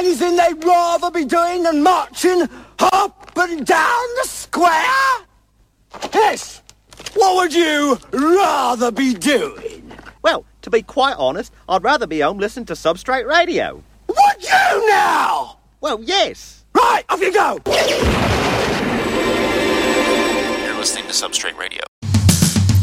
anything they'd rather be doing than marching up and down the square? Yes. What would you rather be doing? Well, to be quite honest, I'd rather be home listening to Substrate Radio. Would you now? Well, yes. Right, off you go. You're listening to Substrate Radio.